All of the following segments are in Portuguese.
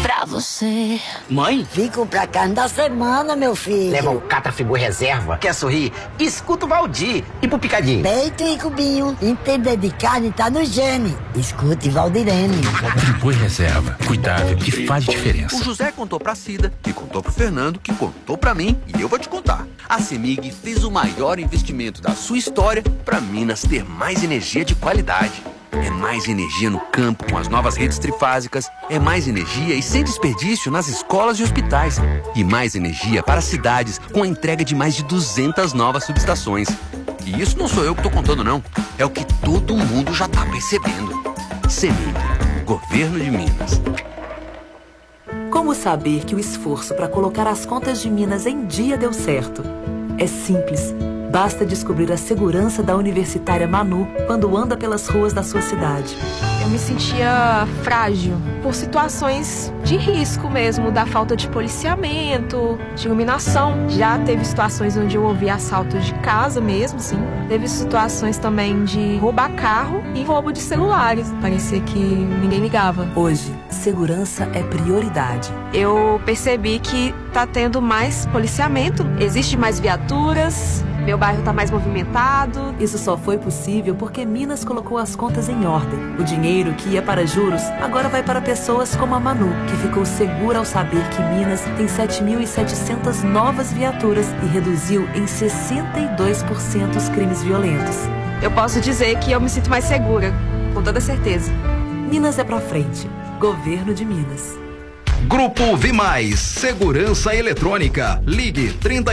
pra você. Mãe? Fico pra carne da semana, meu filho. Leva um Catrafigu reserva. Quer sorrir? Escuta o Valdir. E pro picadinho? Peito e cubinho. Entender de carne tá no gene. Escute Valdirene. Friboi reserva. Cuidado que faz diferença. O José contou pra Cida, que contou pro Fernando, que contou pra mim, e eu vou te contar. A CEMIG fez o maior investimento da sua história pra Minas ter mais energia de qualidade. É mais energia no campo com as novas redes trifásicas, é mais energia e sem desperdício nas escolas e hospitais, e mais energia para as cidades com a entrega de mais de 200 novas subestações. E isso não sou eu que tô contando não, é o que todo mundo já tá percebendo. CEMIG, Governo de Minas. Como saber que o esforço para colocar as contas de Minas em dia deu certo? É simples. Basta descobrir a segurança da universitária Manu quando anda pelas ruas da sua cidade. Eu me sentia frágil por situações de risco mesmo, da falta de policiamento, de iluminação. Já teve situações onde eu ouvi assaltos de casa mesmo, sim. Teve situações também de roubar carro e roubo de celulares. Parecia que ninguém ligava. Hoje, segurança é prioridade. Eu percebi que tá tendo mais policiamento, existe mais viaturas, meu bairro tá mais movimentado. Isso só foi possível porque Minas colocou as contas em ordem. O dinheiro que ia para juros agora vai para pessoas como a Manu, que ficou segura ao saber que Minas tem 7.700 novas viaturas e reduziu em 62% os crimes violentos. Eu posso dizer que eu me sinto mais segura, com toda certeza. Minas é pra frente. Governo de Minas. Grupo Vimais, Segurança Eletrônica. Ligue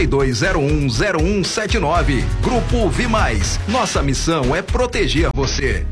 32010179. Grupo Vimais. Nossa missão é proteger você.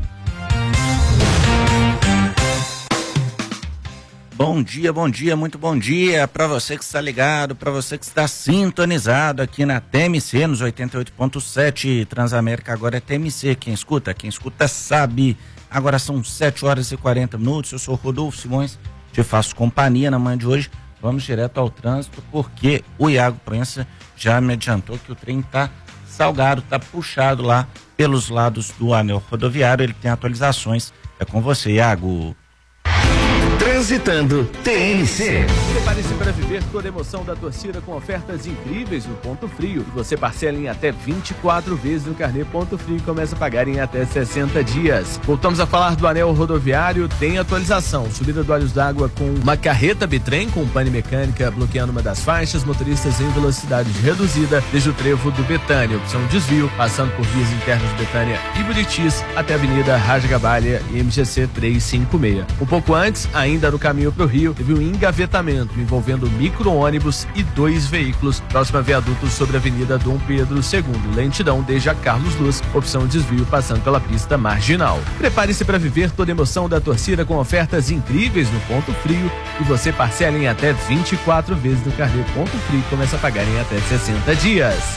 Bom dia, muito bom dia para você que está ligado, para você que está sintonizado aqui na TMC, nos 88.7. Transamérica agora é TMC, quem escuta sabe. Agora são 7h40. Eu sou Rodolfo Simões, te faço companhia na manhã de hoje. Vamos direto ao trânsito, porque o Iago Proença já me adiantou que o trem tá salgado, tá puxado lá pelos lados do anel rodoviário. Ele tem atualizações. É com você, Iago. Transitando TNC. Prepare-se para viver toda a emoção da torcida com ofertas incríveis no Ponto Frio. Você parcela em até 24 vezes no carnê Ponto Frio e começa a pagar em até 60 dias. Voltamos a falar do anel rodoviário. Tem atualização. Subida do Olhos d'Água com uma carreta bitrem com pane mecânica bloqueando uma das faixas. Motoristas em velocidade reduzida desde o trevo do Betânia. Opção desvio, passando por vias internas de Betânia e Buritis até a Avenida Raja Gabalha e MGC 356. Um pouco antes, ainda no caminho para o Rio, teve um engavetamento envolvendo micro-ônibus e 2 veículos próximo a viaduto sobre a Avenida Dom Pedro II. Lentidão desde a Carlos Luz, opção desvio passando pela pista marginal. Prepare-se para viver toda a emoção da torcida com ofertas incríveis no Ponto Frio e você parcela em até 24 vezes no carnê Ponto Frio e começa a pagar em até 60 dias.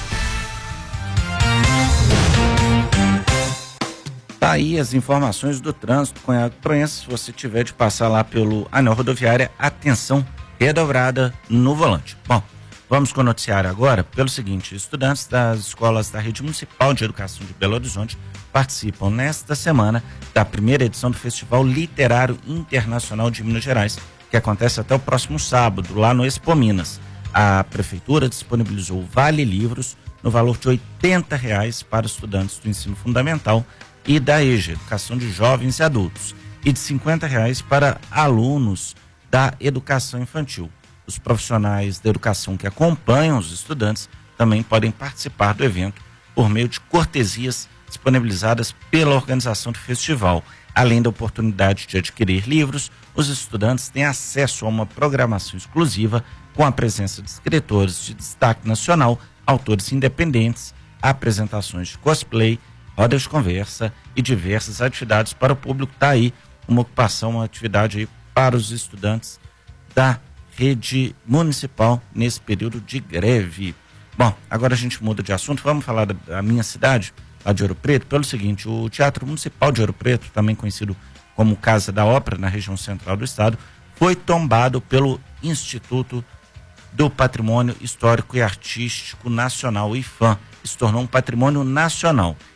Tá aí as informações do trânsito com a Proença. Se você tiver de passar lá pelo anel rodoviário, atenção redobrada no volante. Bom, vamos com o noticiário agora pelo seguinte: estudantes das escolas da Rede Municipal de Educação de Belo Horizonte participam nesta semana da primeira edição do Festival Literário Internacional de Minas Gerais, que acontece até o próximo sábado, lá no Expo Minas. A Prefeitura disponibilizou Vale Livros no valor de R$80 para estudantes do ensino fundamental e da EJA, Educação de Jovens e Adultos, e de R$50 para alunos da educação infantil. Os profissionais da educação que acompanham os estudantes também podem participar do evento por meio de cortesias disponibilizadas pela organização do festival. Além da oportunidade de adquirir livros, os estudantes têm acesso a uma programação exclusiva com a presença de escritores de destaque nacional, autores independentes, apresentações de cosplay, rodas de conversa e diversas atividades para o público. Tá aí uma ocupação, uma atividade aí para os estudantes da rede municipal nesse período de greve. Bom, agora a gente muda de assunto, vamos falar da minha cidade, lá de Ouro Preto, pelo seguinte: o Teatro Municipal de Ouro Preto, também conhecido como Casa da Ópera, na região central do estado, foi tombado pelo Instituto do Patrimônio Histórico e Artístico Nacional, IFAM. Se tornou um patrimônio nacional.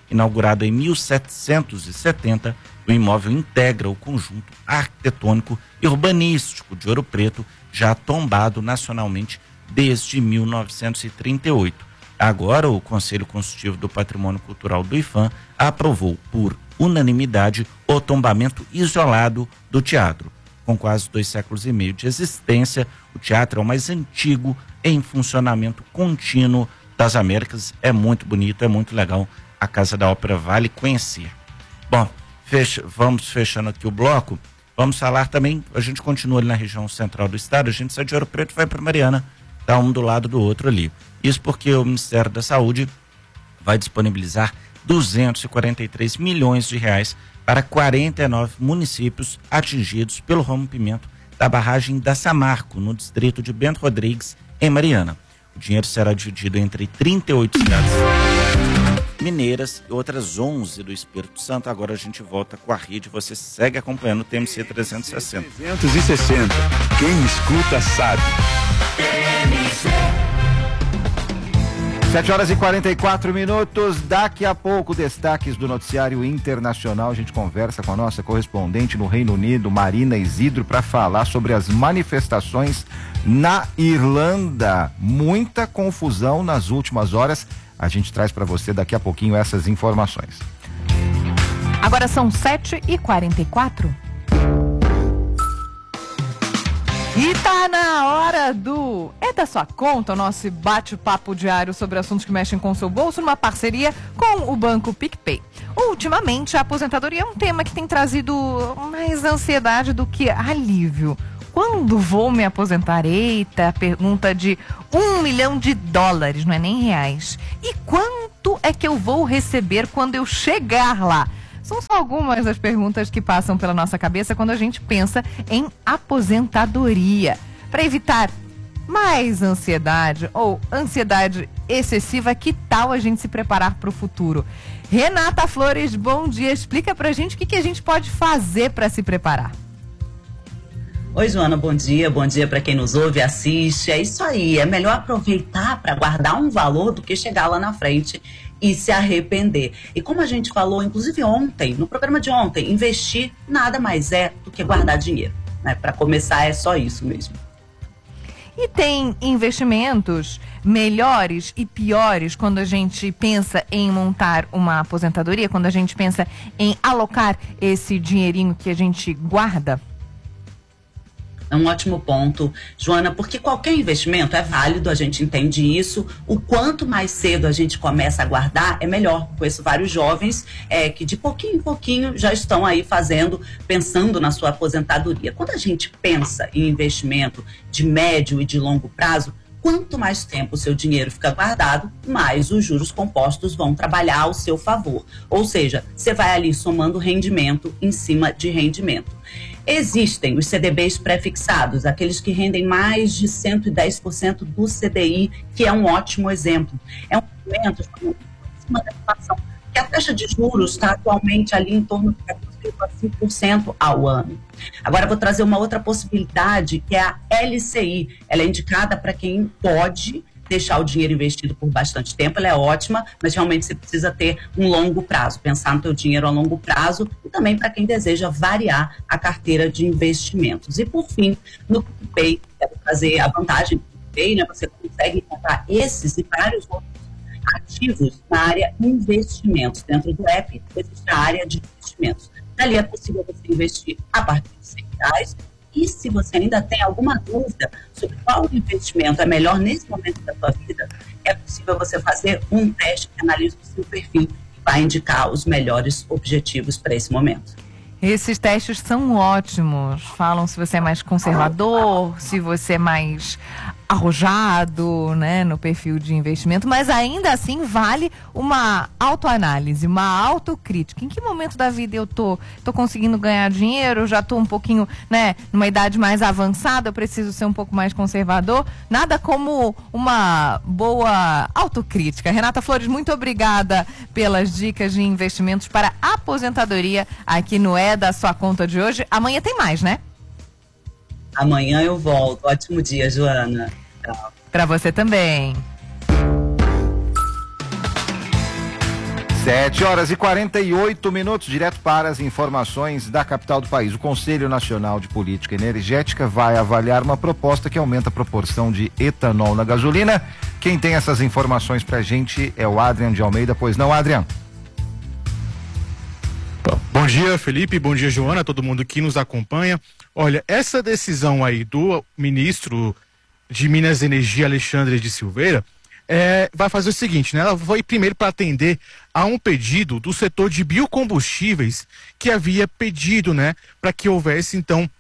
Inaugurado em 1770, o imóvel integra o conjunto arquitetônico e urbanístico de Ouro Preto, já tombado nacionalmente desde 1938. Agora, o Conselho Consultivo do Patrimônio Cultural do IPHAN aprovou por unanimidade o tombamento isolado do teatro. Com quase 2 séculos e meio de existência, o teatro é o mais antigo em funcionamento contínuo das Américas. É muito bonito, é muito legal. A Casa da Ópera vale conhecer. Bom, vamos fechando aqui o bloco. Vamos falar também, a gente continua ali na região central do estado, a gente sai de Ouro Preto e vai para Mariana, tá um do lado do outro ali. Isso porque o Ministério da Saúde vai disponibilizar 243 milhões de reais para 49 municípios atingidos pelo rompimento da barragem da Samarco, no distrito de Bento Rodrigues, em Mariana. O dinheiro será dividido entre 38 cidades mineiras e outras 11 do Espírito Santo. Agora a gente volta com a rede. Você segue acompanhando o TMC 360. 360. Quem escuta sabe. 7h44. Daqui a pouco, destaques do noticiário internacional. A gente conversa com a nossa correspondente no Reino Unido, Marina Isidro, para falar sobre as manifestações na Irlanda. Muita confusão nas últimas horas. A gente traz para você daqui a pouquinho essas informações. Agora são 7h44. E tá na hora do É da Sua Conta, o nosso bate-papo diário sobre assuntos que mexem com o seu bolso, numa parceria com o Banco PicPay. Ultimamente, a aposentadoria é um tema que tem trazido mais ansiedade do que alívio. Quando vou me aposentar? Eita, pergunta de $1 milhão, não é nem reais. E quanto é que eu vou receber quando eu chegar lá? São só algumas das perguntas que passam pela nossa cabeça quando a gente pensa em aposentadoria. Para evitar mais ansiedade ou ansiedade excessiva, que tal a gente se preparar para o futuro? Renata Flores, bom dia. Explica pra gente o que a gente pode fazer para se preparar. Oi, Joana, bom dia para quem nos ouve e assiste. É isso aí, é melhor aproveitar para guardar um valor do que chegar lá na frente e se arrepender. E como a gente falou, inclusive ontem, no programa de ontem, investir nada mais é do que guardar dinheiro, né? Para começar é só isso mesmo. E tem investimentos melhores e piores quando a gente pensa em montar uma aposentadoria, quando a gente pensa em alocar esse dinheirinho que a gente guarda? É um ótimo ponto, Joana, porque qualquer investimento é válido, a gente entende isso. O quanto mais cedo a gente começa a guardar, é melhor. Conheço vários jovens que de pouquinho em pouquinho já estão aí pensando na sua aposentadoria. Quando a gente pensa em investimento de médio e de longo prazo, quanto mais tempo o seu dinheiro fica guardado, mais os juros compostos vão trabalhar ao seu favor. Ou seja, você vai ali somando rendimento em cima de rendimento. Existem os CDBs pré-fixados, aqueles que rendem mais de 110% do CDI, que é um ótimo exemplo. É um momento acima da inflação, que a taxa de juros está atualmente ali em torno de 14,5% ao ano. Agora vou trazer uma outra possibilidade, que é a LCI. Ela é indicada para quem pode deixar o dinheiro investido por bastante tempo, ela é ótima, mas realmente você precisa ter um longo prazo, pensar no teu dinheiro a longo prazo, e também para quem deseja variar a carteira de investimentos. E por fim, no PicPay, quero trazer a vantagem do PicPay, né? Você consegue encontrar esses e vários outros ativos na área investimentos. Dentro do app existe a área de investimentos. Dali é possível você investir a partir de R$100. E se você ainda tem alguma dúvida sobre qual investimento é melhor nesse momento da sua vida, é possível você fazer um teste que analisa o seu perfil e vai indicar os melhores objetivos para esse momento. Esses testes são ótimos. Falam se você é mais conservador, se você é mais arrojado, né, no perfil de investimento, mas ainda assim vale uma autoanálise, uma autocrítica. Em que momento da vida eu tô conseguindo ganhar dinheiro, já tô um pouquinho, né, numa idade mais avançada, eu preciso ser um pouco mais conservador? Nada como uma boa autocrítica. Renata Flores, muito obrigada pelas dicas de investimentos para aposentadoria aqui no É da Sua Conta de hoje. Amanhã tem mais, né? Amanhã eu volto. Ótimo dia, Joana. Para você também. 7h48, direto para as informações da capital do país. O Conselho Nacional de Política Energética vai avaliar uma proposta que aumenta a proporção de etanol na gasolina. Quem tem essas informações pra gente é o Adrian de Almeida. Pois não, Adrian? Bom dia, Felipe, bom dia, Joana, todo mundo que nos acompanha. Olha, essa decisão aí do ministro de Minas e Energia, Alexandre de Silveira, vai fazer o seguinte, né? Ela foi primeiro para atender a um pedido do setor de biocombustíveis que havia pedido, né, para que houvesse então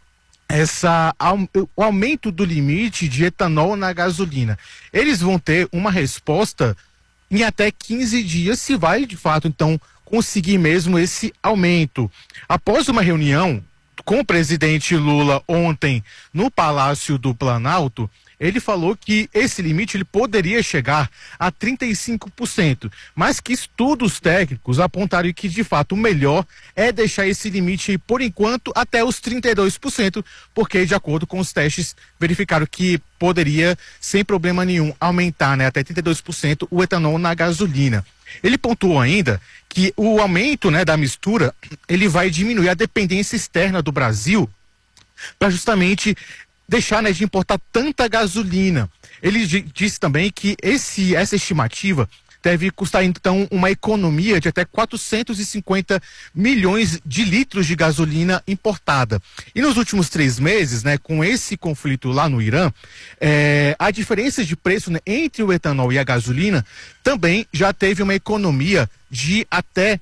o aumento do limite de etanol na gasolina. Eles vão ter uma resposta em até 15 dias se vai de fato então conseguir mesmo esse aumento. Após uma reunião com o presidente Lula ontem no Palácio do Planalto, ele falou que esse limite ele poderia chegar a 35%, mas que estudos técnicos apontaram que de fato o melhor é deixar esse limite por enquanto até os 32%, porque de acordo com os testes verificaram que poderia sem problema nenhum aumentar, né, até 32% o etanol na gasolina. Ele pontuou ainda que o aumento, né, da mistura ele vai diminuir a dependência externa do Brasil para justamente deixar, né, de importar tanta gasolina. Ele disse também que essa estimativa deve custar então uma economia de até 450 milhões de litros de gasolina importada. E nos últimos 3 meses, né, com esse conflito lá no Irã, a diferença de preço, né, entre o etanol e a gasolina também já teve uma economia de até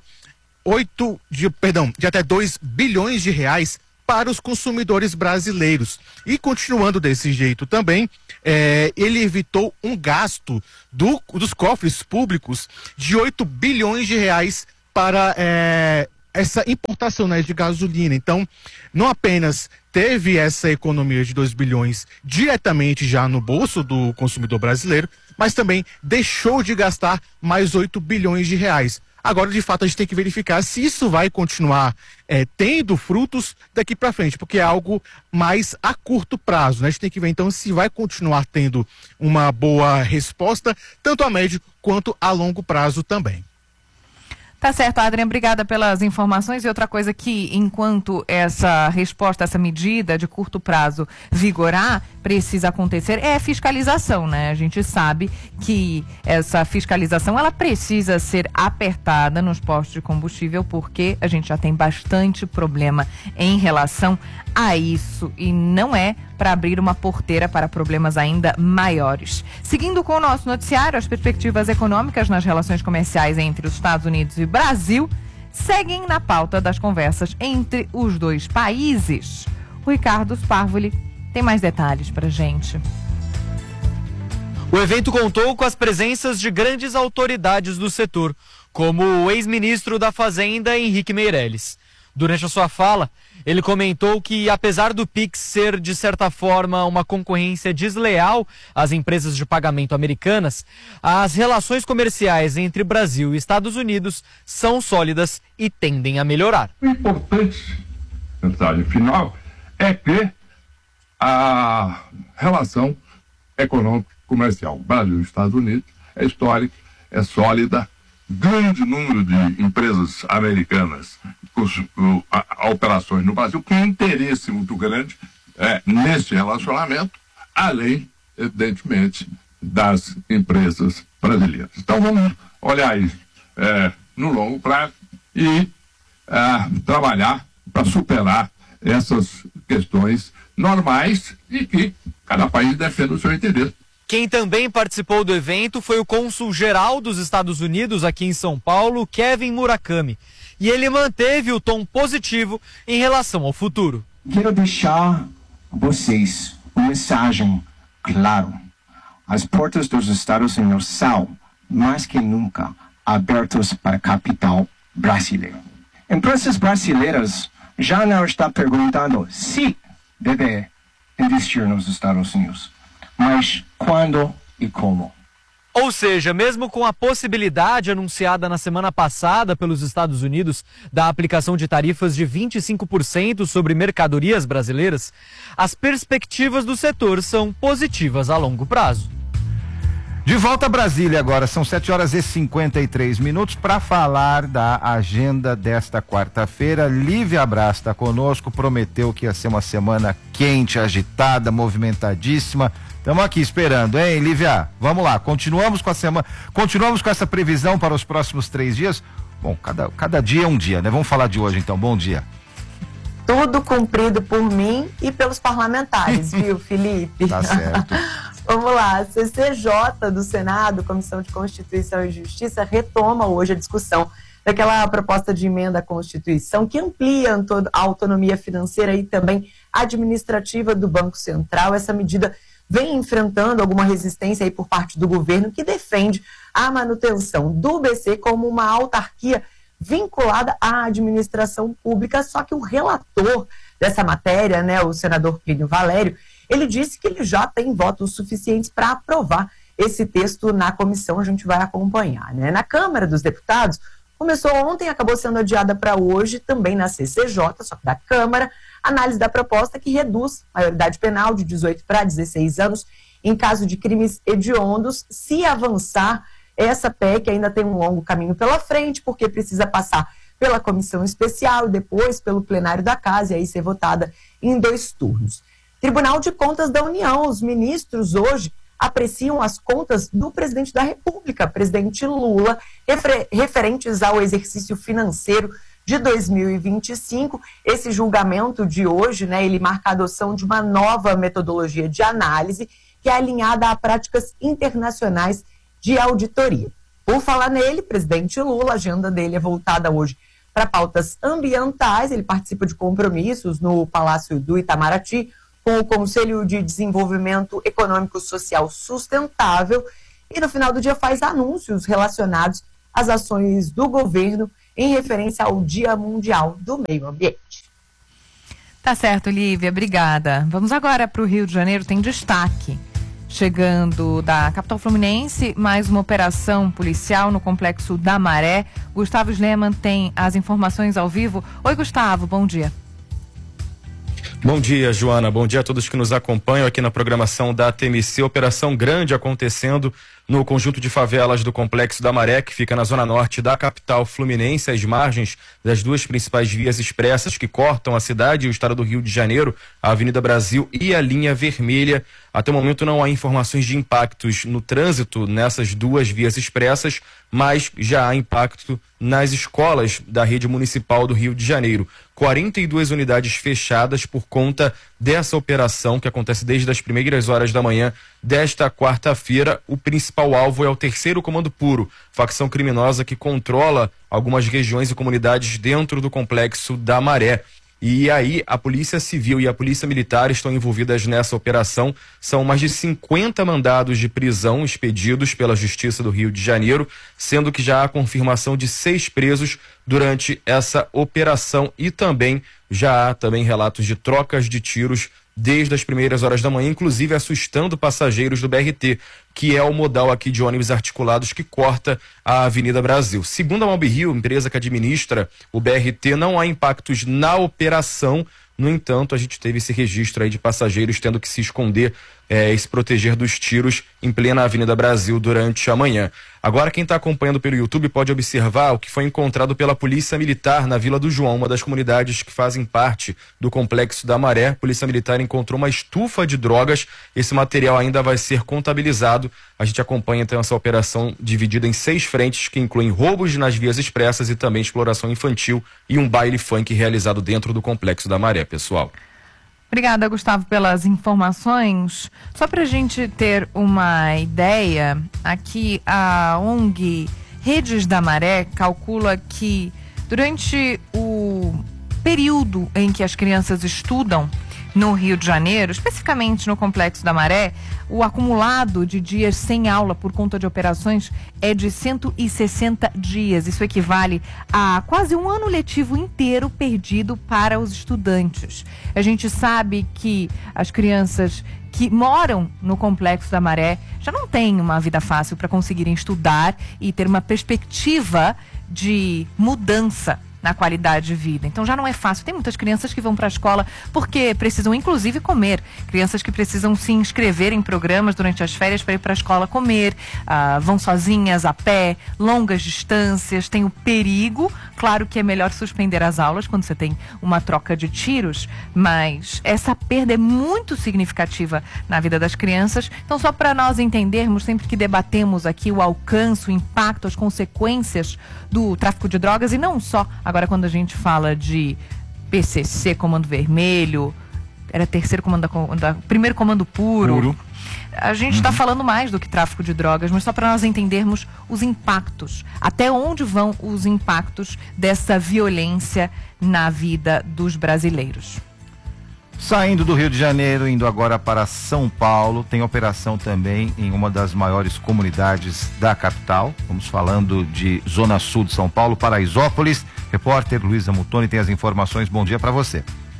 2 bilhões de reais para os consumidores brasileiros. E continuando desse jeito também, ele evitou um gasto dos cofres públicos de 8 bilhões de reais para essa importação, né, de gasolina. Então, não apenas teve essa economia de 2 bilhões diretamente já no bolso do consumidor brasileiro, mas também deixou de gastar mais 8 bilhões de reais. Agora, de fato, a gente tem que verificar se isso vai continuar tendo frutos daqui para frente, porque é algo mais a curto prazo, né? A gente tem que ver, então, se vai continuar tendo uma boa resposta, tanto a médio quanto a longo prazo também. Tá certo, Adrian, obrigada pelas informações. E outra coisa que, enquanto essa resposta, essa medida de curto prazo vigorar, precisa acontecer é a fiscalização, né? A gente sabe que essa fiscalização, ela precisa ser apertada nos postos de combustível, porque a gente já tem bastante problema em relação a isso e não é para abrir uma porteira para problemas ainda maiores. Seguindo com o nosso noticiário, as perspectivas econômicas nas relações comerciais entre os Estados Unidos e Brasil seguem na pauta das conversas entre os dois países. O Ricardo Sparvoli tem mais detalhes pra gente. O evento contou com as presenças de grandes autoridades do setor, como o ex-ministro da Fazenda, Henrique Meirelles. Durante a sua fala, ele comentou que, apesar do Pix ser, de certa forma, uma concorrência desleal às empresas de pagamento americanas, as relações comerciais entre Brasil e Estados Unidos são sólidas e tendem a melhorar. O importante, mensagem final, é que a relação econômica comercial Brasil e Estados Unidos é histórica, é sólida. Grande número de empresas americanas com operações no Brasil, com interesse muito grande nesse relacionamento, além, evidentemente, das empresas brasileiras. Então vamos olhar isso no longo prazo e trabalhar para superar essas questões normais e que cada país defenda o seu interesse. Quem também participou do evento foi o cônsul-geral dos Estados Unidos aqui em São Paulo, Kevin Murakami. E ele manteve o tom positivo em relação ao futuro. Quero deixar vocês uma mensagem clara. As portas dos Estados Unidos são, mais que nunca, abertas para capital brasileiro. Empresas brasileiras já não estão perguntando se deve investir nos Estados Unidos, mas quando e como. Ou seja, mesmo com a possibilidade anunciada na semana passada pelos Estados Unidos da aplicação de tarifas de 25% sobre mercadorias brasileiras, as perspectivas do setor são positivas a longo prazo. De volta a Brasília agora, são 7h53 para falar da agenda desta quarta-feira. Lívia Abraz está conosco, prometeu que ia ser uma semana quente, agitada, movimentadíssima. Estamos aqui esperando, hein, Lívia? Vamos lá, continuamos com essa previsão para os próximos 3 dias? Bom, cada dia é um dia, né? Vamos falar de hoje então, bom dia. Tudo cumprido por mim e pelos parlamentares, viu, Felipe? Tá certo. Vamos lá, a CCJ do Senado, Comissão de Constituição e Justiça, retoma hoje a discussão daquela proposta de emenda à Constituição que amplia a autonomia financeira e também administrativa do Banco Central. Essa medida vem enfrentando alguma resistência aí por parte do governo, que defende a manutenção do BC como uma autarquia vinculada à administração pública, só que o relator dessa matéria, né, o senador Plínio Valério, ele disse que ele já tem votos suficientes para aprovar esse texto na comissão. A gente vai acompanhar, né? Na Câmara dos Deputados, começou ontem, acabou sendo adiada para hoje, também na CCJ, só que da Câmara, análise da proposta que reduz a maioridade penal de 18 para 16 anos em caso de crimes hediondos. Se avançar, essa PEC ainda tem um longo caminho pela frente, porque precisa passar pela comissão especial e depois pelo plenário da Casa e aí ser votada em 2 turnos. Tribunal de Contas da União, os ministros hoje apreciam as contas do presidente da República, presidente Lula, referentes ao exercício financeiro de 2025. Esse julgamento de hoje, né, ele marca a adoção de uma nova metodologia de análise que é alinhada a práticas internacionais de auditoria. Por falar nele, presidente Lula, a agenda dele é voltada hoje para pautas ambientais. Ele participa de compromissos no Palácio do Itamaraty com o Conselho de Desenvolvimento Econômico Social Sustentável e no final do dia faz anúncios relacionados às ações do governo em referência ao Dia Mundial do Meio Ambiente. Tá certo, Lívia, obrigada. Vamos agora para o Rio de Janeiro, tem destaque. Chegando da capital fluminense, mais uma operação policial no Complexo da Maré. Gustavo Sleman tem as informações ao vivo. Oi, Gustavo, bom dia. Bom dia, Joana. Bom dia a todos que nos acompanham aqui na programação da TMC. Operação grande acontecendo no conjunto de favelas do Complexo da Maré, que fica na zona norte da capital fluminense, às margens das 2 principais vias expressas que cortam a cidade e o estado do Rio de Janeiro, a Avenida Brasil e a linha vermelha. Até o momento não há informações de impactos no trânsito nessas 2 vias expressas, mas já há impacto nas escolas da rede municipal do Rio de Janeiro. 42 unidades fechadas por conta dessa operação que acontece desde as primeiras horas da manhã desta quarta-feira. O principal alvo é o 3º Comando Puro, facção criminosa que controla algumas regiões e comunidades dentro do Complexo da Maré. E aí a Polícia Civil e a Polícia Militar estão envolvidas nessa operação. São mais de 50 mandados de prisão expedidos pela Justiça do Rio de Janeiro, sendo que já há confirmação de 6 presos durante essa operação e também já há também relatos de trocas de tiros desde as primeiras horas da manhã, inclusive assustando passageiros do BRT, que é o modal aqui de ônibus articulados que corta a Avenida Brasil. Segundo a MobiRio, empresa que administra o BRT, não há impactos na operação. No entanto, a gente teve esse registro aí de passageiros tendo que se esconder e se proteger dos tiros em plena Avenida Brasil durante a manhã. Agora, quem está acompanhando pelo YouTube pode observar o que foi encontrado pela Polícia Militar na Vila do João, uma das comunidades que fazem parte do Complexo da Maré. A Polícia Militar encontrou uma estufa de drogas. Esse material ainda vai ser contabilizado. A gente acompanha então essa operação dividida em 6 frentes, que incluem roubos nas vias expressas e também exploração infantil e um baile funk realizado dentro do Complexo da Maré, pessoal. Obrigada, Gustavo, pelas informações. Só para a gente ter uma ideia, aqui a ONG Redes da Maré calcula que durante o período em que as crianças estudam no Rio de Janeiro, especificamente no Complexo da Maré, o acumulado de dias sem aula por conta de operações é de 160 dias. Isso equivale a quase um ano letivo inteiro perdido para os estudantes. A gente sabe que as crianças que moram no Complexo da Maré já não têm uma vida fácil para conseguirem estudar e ter uma perspectiva de mudança na qualidade de vida. Então já não é fácil. Tem muitas crianças que vão para a escola porque precisam inclusive comer. Crianças que precisam se inscrever em programas durante as férias para ir para a escola comer, vão sozinhas a pé, longas distâncias, tem o perigo. Claro que é melhor suspender as aulas quando você tem uma troca de tiros, mas essa perda é muito significativa na vida das crianças. Então, só para nós entendermos, sempre que debatemos aqui o alcance, o impacto, as consequências do tráfico de drogas, e não só agora quando a gente fala de PCC, Comando Vermelho, era primeiro Comando Puro. A gente está falando mais do que tráfico de drogas, mas só para nós entendermos os impactos, até onde vão os impactos dessa violência na vida dos brasileiros. Saindo do Rio de Janeiro, indo agora para São Paulo, tem operação também em uma das maiores comunidades da capital. Estamos falando de Zona Sul de São Paulo, Paraisópolis. Repórter Luísa Mutoni tem as informações. Bom dia para você.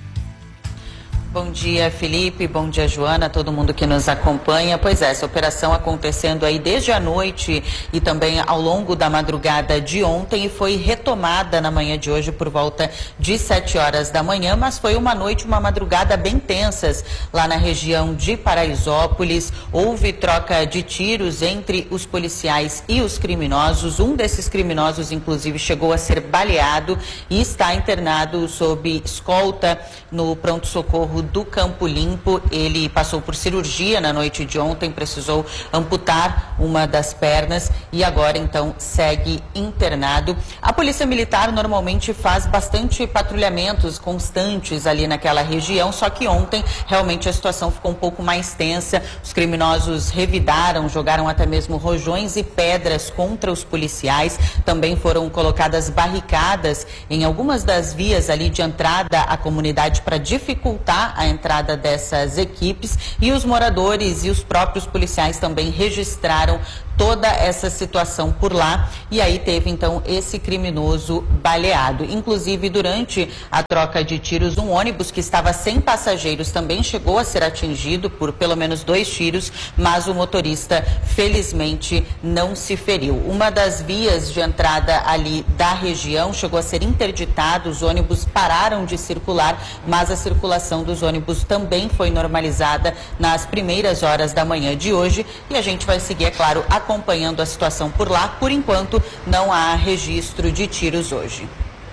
Bom dia, Felipe, bom dia, Joana, todo mundo que nos acompanha. Pois é, essa operação acontecendo aí desde a noite e também ao longo da madrugada de ontem, e foi retomada na manhã de hoje por volta de 7 horas da manhã, mas foi uma noite, uma madrugada bem tensas lá na região de Paraisópolis. Houve troca de tiros entre os policiais e os criminosos. Um desses criminosos, inclusive, chegou a ser baleado e está internado sob escolta no pronto-socorro do Campo Limpo. Ele passou por cirurgia na noite de ontem, precisou amputar uma das pernas e agora então segue internado. A Polícia Militar normalmente faz bastante patrulhamentos constantes ali naquela região, só que ontem realmente a situação ficou um pouco mais tensa. Os criminosos revidaram, jogaram até mesmo rojões e pedras contra os policiais. Também foram colocadas barricadas em algumas das vias ali de entrada à comunidade para dificultar a entrada dessas equipes, e os moradores e os próprios policiais também registraram toda essa situação por lá, e aí teve então esse criminoso baleado. Inclusive, durante a troca de tiros, um ônibus que estava sem passageiros também chegou a ser atingido por pelo menos 2 tiros, mas o motorista felizmente não se feriu. Uma das vias de entrada ali da região chegou a ser interditada, os ônibus pararam de circular, mas a circulação dos ônibus também foi normalizada nas primeiras horas da manhã de hoje, e a gente vai seguir, é claro, acompanhando a situação por lá. Por enquanto, não há registro de tiros hoje.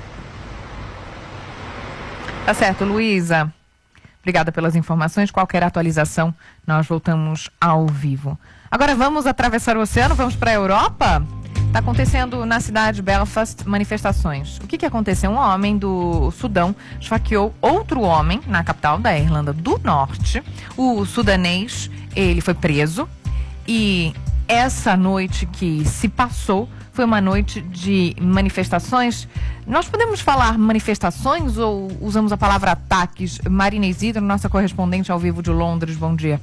Tá certo, Luísa. Obrigada pelas informações. Qualquer atualização, nós voltamos ao vivo. Agora vamos atravessar o oceano, vamos para a Europa? Está acontecendo na cidade de Belfast manifestações. O que aconteceu? Um homem do Sudão esfaqueou outro homem na capital da Irlanda do Norte. O sudanês, ele foi preso, e essa noite que se passou foi uma noite de manifestações. Nós podemos falar manifestações ou usamos a palavra ataques? Marina Isidro, nossa correspondente ao vivo de Londres, bom dia.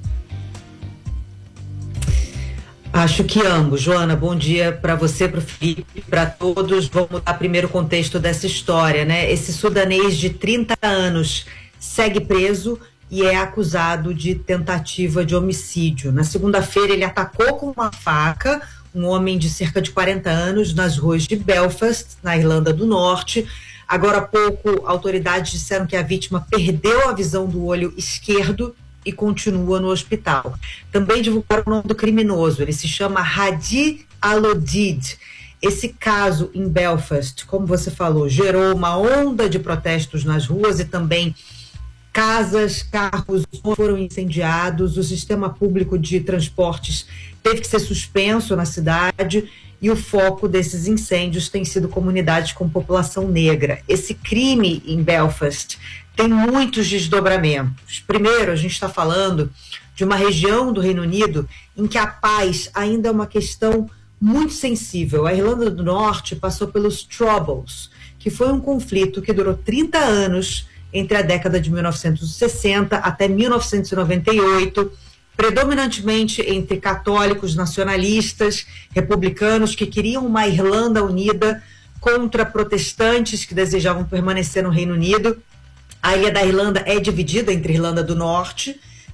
Acho que ambos, Joana. Bom dia para você, para o Felipe, para todos. Vamos dar primeiro o contexto dessa história, né? Esse sudanês de 30 anos segue preso e é acusado de tentativa de homicídio. Na segunda-feira, ele atacou com uma faca um homem de cerca de 40 anos nas ruas de Belfast, na Irlanda do Norte. Agora há pouco, autoridades disseram que a vítima perdeu a visão do olho esquerdo e continua no hospital. Também divulgaram o nome do criminoso. Ele se chama Hadi Al-Odid. Esse caso em Belfast, como você falou, gerou uma onda de protestos nas ruas e também casas, carros foram incendiados, o sistema público de transportes teve que ser suspenso na cidade e o foco desses incêndios tem sido comunidades com população negra. Esse crime em Belfast tem muitos desdobramentos. Primeiro, a gente está falando de uma região do Reino Unido em que a paz ainda é uma questão muito sensível. A Irlanda do Norte passou pelos Troubles, que foi um conflito que durou 30 anos entre a década de 1960 até 1998, predominantemente entre católicos nacionalistas, republicanos que queriam uma Irlanda unida contra protestantes que desejavam permanecer no Reino Unido. A ilha da Irlanda é dividida entre Irlanda do Norte,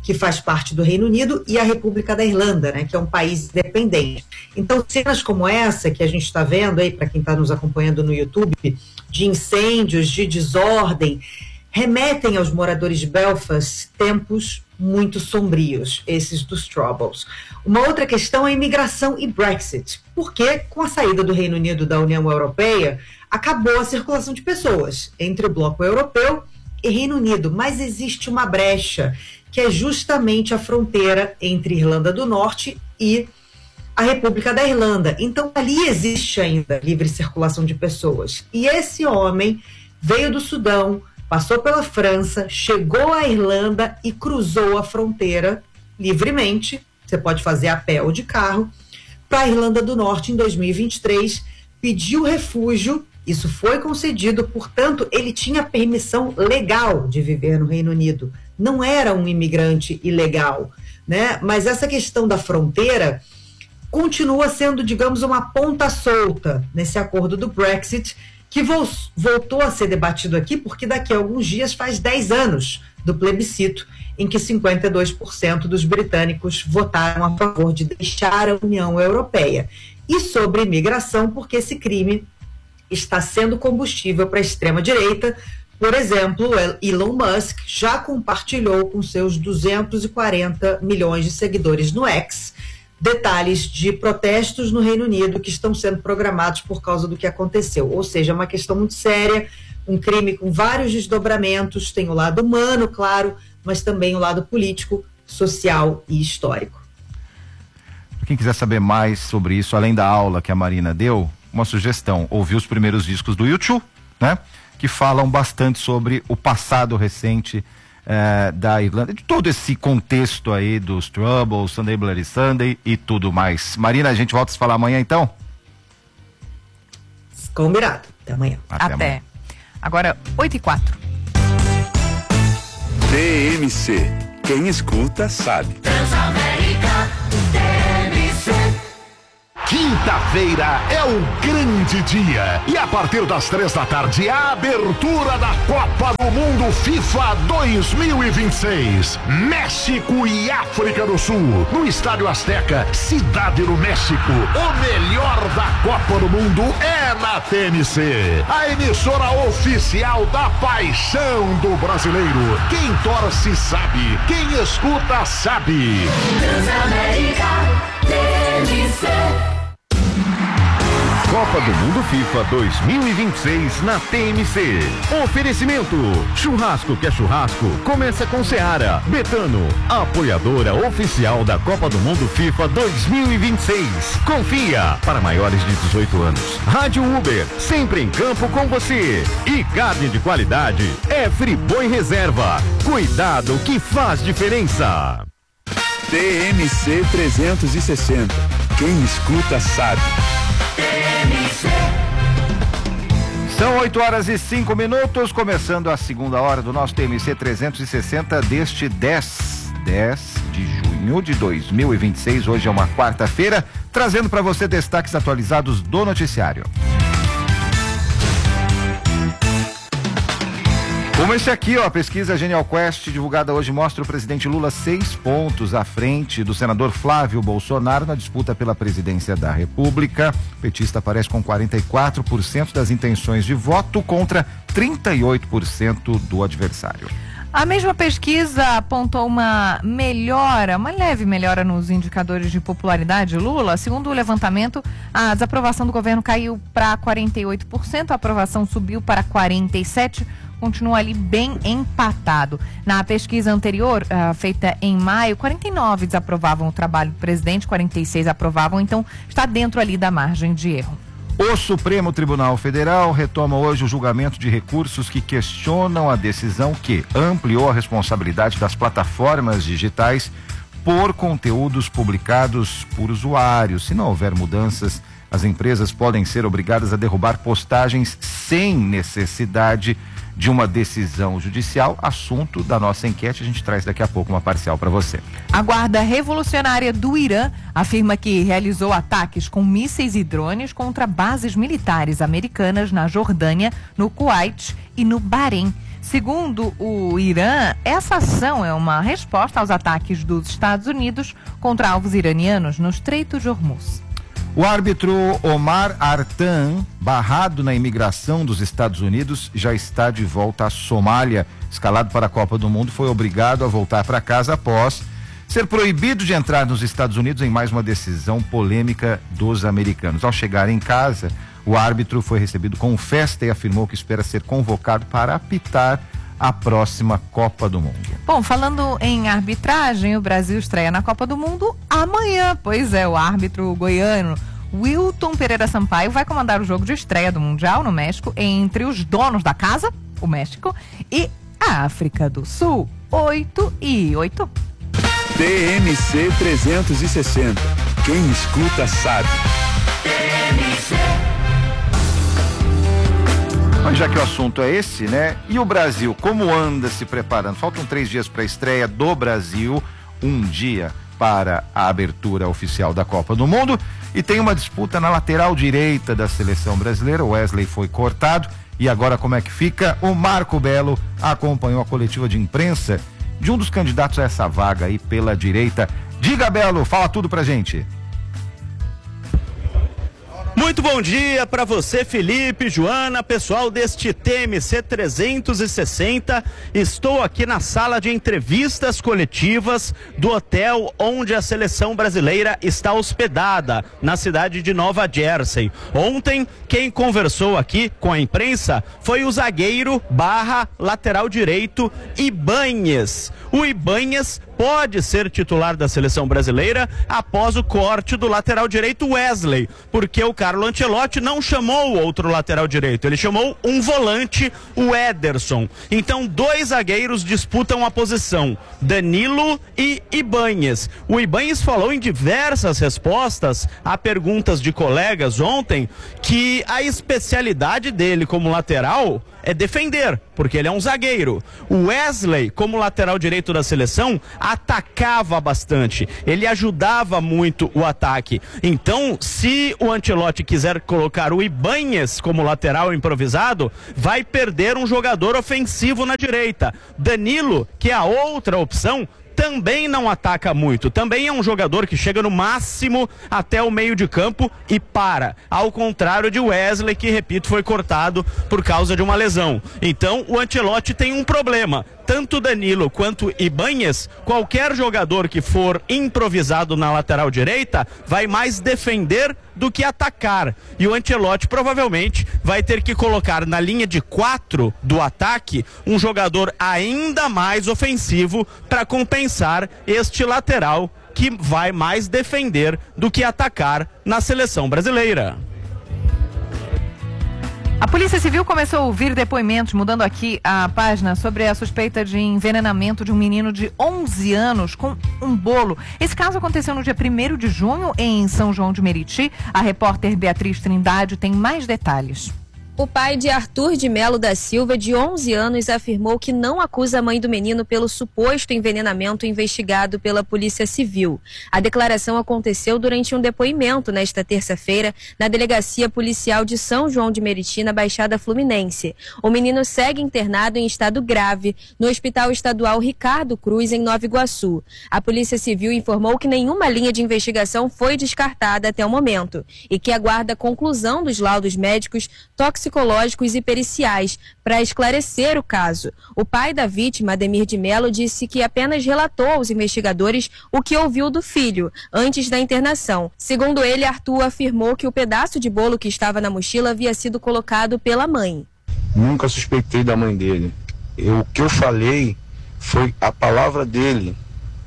que faz parte do Reino Unido, e a República da Irlanda, né, que é um país independente. Então, cenas como essa que a gente está vendo aí, para quem está nos acompanhando no YouTube, de incêndios, de desordem, remetem aos moradores de Belfast tempos muito sombrios, esses dos Troubles. Uma outra questão é imigração e Brexit, porque com a saída do Reino Unido da União Europeia, acabou a circulação de pessoas entre o bloco europeu e Reino Unido, mas existe uma brecha, que é justamente a fronteira entre Irlanda do Norte e a República da Irlanda. Então, ali existe ainda livre circulação de pessoas. E esse homem veio do Sudão, passou pela França, chegou à Irlanda e cruzou a fronteira livremente, você pode fazer a pé ou de carro, para a Irlanda do Norte em 2023, pediu refúgio, isso foi concedido, portanto, ele tinha permissão legal de viver no Reino Unido, não era um imigrante ilegal, né? Mas essa questão da fronteira continua sendo, digamos, uma ponta solta nesse acordo do Brexit, que voltou a ser debatido aqui, porque daqui a alguns dias faz 10 anos do plebiscito, em que 52% dos britânicos votaram a favor de deixar a União Europeia. E sobre imigração, porque esse crime está sendo combustível para a extrema-direita. Por exemplo, Elon Musk já compartilhou com seus 240 milhões de seguidores no X detalhes de protestos no Reino Unido que estão sendo programados por causa do que aconteceu. Ou seja, é uma questão muito séria, um crime com vários desdobramentos, tem o lado humano, claro, mas também o lado político, social e histórico. Para quem quiser saber mais sobre isso, além da aula que a Marina deu, uma sugestão, ouvir os primeiros discos do U2, né? Que falam bastante sobre o passado recente da Irlanda, de todo esse contexto aí dos Troubles, Sunday Bloody Sunday e tudo mais. Marina, a gente volta a se falar amanhã então? Combinado. Até amanhã. Até. Amanhã. Agora, 8h04. TMC. Quem escuta sabe. Transamérica TMC. Quinta-feira é o grande dia e a partir das 3h, a abertura da Copa do Mundo FIFA 2026. México e África do Sul, no Estádio Azteca, Cidade do México. O melhor da Copa do Mundo é na TMC, a emissora oficial da paixão do brasileiro. Quem torce sabe, quem escuta sabe. Transamérica TMC. Copa do Mundo FIFA 2026 na TMC. Oferecimento: churrasco que é churrasco, começa com Seara. Betano, apoiadora oficial da Copa do Mundo FIFA 2026. Confia, para maiores de 18 anos. Rádio Uber, sempre em campo com você. E carne de qualidade é Friboi Reserva. Cuidado que faz diferença. TMC 360. Quem escuta sabe. São 8h05, começando a segunda hora do nosso TMC 360 deste 10 de junho de 2026. Hoje é uma quarta-feira, trazendo para você destaques atualizados do noticiário. Como esse aqui, ó, a pesquisa Genial Quest divulgada hoje mostra o presidente Lula 6 pontos à frente do senador Flávio Bolsonaro na disputa pela presidência da República. O petista aparece com 44% das intenções de voto contra 38% do adversário. A mesma pesquisa apontou uma leve melhora nos indicadores de popularidade de Lula. Segundo o levantamento, a desaprovação do governo caiu para 48%, a aprovação subiu para 47%. Continua ali bem empatado. Na pesquisa anterior, feita em maio, 49 desaprovavam o trabalho do presidente, 46 aprovavam, então está dentro ali da margem de erro. O Supremo Tribunal Federal retoma hoje o julgamento de recursos que questionam a decisão que ampliou a responsabilidade das plataformas digitais por conteúdos publicados por usuários. Se não houver mudanças, as empresas podem ser obrigadas a derrubar postagens sem necessidade de uma decisão judicial. Assunto da nossa enquete, a gente traz daqui a pouco uma parcial para você. A Guarda Revolucionária do Irã afirma que realizou ataques com mísseis e drones contra bases militares americanas na Jordânia, no Kuwait e no Bahrein. Segundo o Irã, essa ação é uma resposta aos ataques dos Estados Unidos contra alvos iranianos no Estreito de Hormuz. O árbitro Omar Artan, barrado na imigração dos Estados Unidos, já está de volta à Somália. Escalado para a Copa do Mundo, foi obrigado a voltar para casa após ser proibido de entrar nos Estados Unidos em mais uma decisão polêmica dos americanos. Ao chegar em casa, o árbitro foi recebido com festa e afirmou que espera ser convocado para apitar a próxima Copa do Mundo. Bom, falando em arbitragem, o Brasil estreia na Copa do Mundo amanhã. Pois é, o árbitro goiano Wilton Pereira Sampaio vai comandar o jogo de estreia do Mundial no México entre os donos da casa, o México, e a África do Sul. 8-8. TMC 360. Quem escuta sabe. Mas já que o assunto é esse, né? E o Brasil, como anda se preparando? Faltam 3 dias para a estreia do Brasil, 1 dia para a abertura oficial da Copa do Mundo, e tem uma disputa na lateral direita da seleção brasileira. O Wesley foi cortado e agora como é que fica? O Marco Belo acompanhou a coletiva de imprensa de um dos candidatos a essa vaga aí pela direita. Diga, Belo, fala tudo pra gente. Muito bom dia para você, Felipe, Joana, pessoal deste TMC 360. Estou aqui na sala de entrevistas coletivas do hotel onde a seleção brasileira está hospedada, na cidade de Nova Jersey. Ontem, quem conversou aqui com a imprensa foi o zagueiro / lateral direito Ibanhes. O Ibanhes pode ser titular da seleção brasileira após o corte do lateral direito Wesley, porque o Carlo Ancelotti não chamou o outro lateral direito, ele chamou um volante, o Ederson. Então 2 zagueiros disputam a posição, Danilo e Ibanhes. O Ibanhes falou em diversas respostas a perguntas de colegas ontem que a especialidade dele como lateral é defender, porque ele é um zagueiro. O Wesley, como lateral direito da seleção, atacava bastante, ele ajudava muito o ataque. Então, se o Ancelotti quiser colocar o Ibanhes como lateral improvisado, vai perder um jogador ofensivo na direita. Danilo, que é a outra opção, também não ataca muito, também é um jogador que chega no máximo até o meio de campo e para, ao contrário de Wesley, que, repito, foi cortado por causa de uma lesão. Então o Ancelotti tem um problema, tanto Danilo quanto Ibanhes, qualquer jogador que for improvisado na lateral direita vai mais defender do que atacar, e o Ancelotti provavelmente vai ter que colocar na linha de 4 do ataque um jogador ainda mais ofensivo para compensar este lateral que vai mais defender do que atacar na seleção brasileira. A Polícia Civil começou a ouvir depoimentos, mudando aqui a página, sobre a suspeita de envenenamento de um menino de 11 anos com um bolo. Esse caso aconteceu no dia 1º de junho em São João de Meriti. A repórter Beatriz Trindade tem mais detalhes. O pai de Arthur de Melo da Silva, de 11 anos, afirmou que não acusa a mãe do menino pelo suposto envenenamento investigado pela Polícia Civil. A declaração aconteceu durante um depoimento nesta terça-feira na Delegacia Policial de São João de Meriti, na Baixada Fluminense. O menino segue internado em estado grave no Hospital Estadual Ricardo Cruz, em Nova Iguaçu. A Polícia Civil informou que nenhuma linha de investigação foi descartada até o momento e que aguarda a conclusão dos laudos médicos, toxicológicos e periciais para esclarecer o caso. O pai da vítima, Ademir de Melo, disse que apenas relatou aos investigadores o que ouviu do filho antes da internação. Segundo ele, Arthur afirmou que o pedaço de bolo que estava na mochila havia sido colocado pela mãe. Nunca suspeitei da mãe dele. O que eu falei foi a palavra dele.